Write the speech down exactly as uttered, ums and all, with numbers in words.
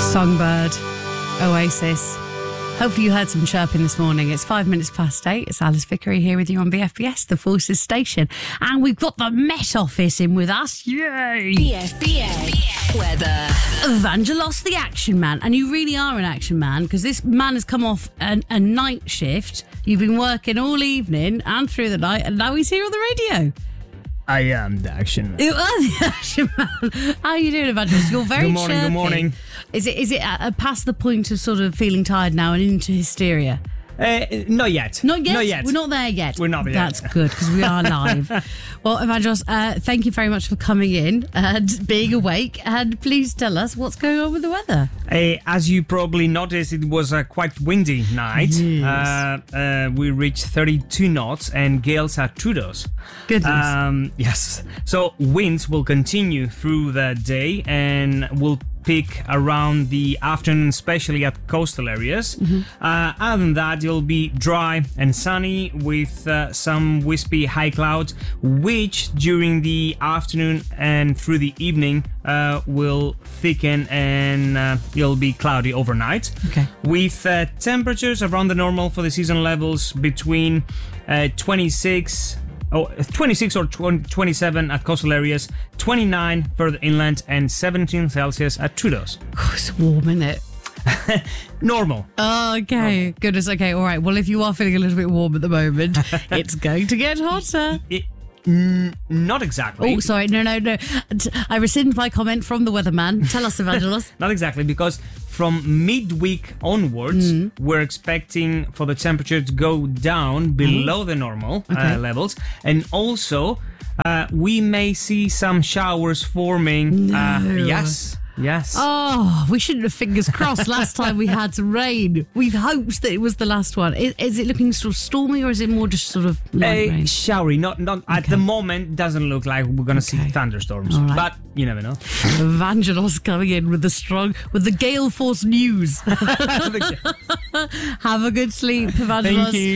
Songbird, Oasis. Hopefully you heard some chirping this morning. It's five minutes past eight. It's Alice Vickery here with you on B F B S, the Forces Station. And we've got the Met Office in with us. Yay! B F B S weather. Evangelos, the action man. And you really are an action man, because this man has come off an, a night shift. You've been working all evening and through the night, and now he's here on the radio. I am the action man. You are the action man. How are you doing, Evangelos? You're very Good morning, chirpy. good morning. Is it is it uh, past the point of sort of feeling tired now and into hysteria? Uh, not yet. Not yet? Not yet. We're not there yet. We're not there That's yet. good, because we are live. Well, Evangelos, uh, thank you very much for coming in and being awake. And please tell us what's going on with the weather. Uh, as you probably noticed, it was a quite windy night. Yes. Uh, uh, we reached thirty-two knots and gales at Trudeau's. Goodness. Um, yes. So winds will continue through the day and will peak around the afternoon, especially at coastal areas. Mm-hmm. Uh, other than that, it'll be dry and sunny with uh, some wispy high clouds, which during the afternoon and through the evening uh, will thicken and uh, it'll be cloudy overnight. Okay. With uh, temperatures around the normal for the season levels between uh, twenty-six. Oh, twenty-six or twenty-seven at coastal areas, twenty-nine further inland, and seventeen Celsius at Trudeau's. Oh, it's warm, isn't it? Normal. Oh, okay. Normal. Goodness, okay. All right. Well, if you are feeling a little bit warm at the moment, it's going to get hotter. It, n- not exactly. Oh, sorry. No, no, no. I rescind my comment from the weatherman. Tell us, Evangelos. Not exactly, because from midweek onwards, Mm. we're expecting for the temperature to go down below the normal Okay. uh, levels. And also, uh, we may see some showers forming. Uh, No. yes. Yes. Oh, we shouldn't have fingers crossed last time we had some rain. We've hoped that it was the last one. Is, is it looking sort of stormy, or is it more just sort of light Uh, rain? showery, not not at Okay. the moment. Doesn't look like we're gonna Okay. see thunderstorms, All right. but you never know. Evangelos coming in with the strong, with the gale force news. Have a good sleep, Evangelos. Thank you.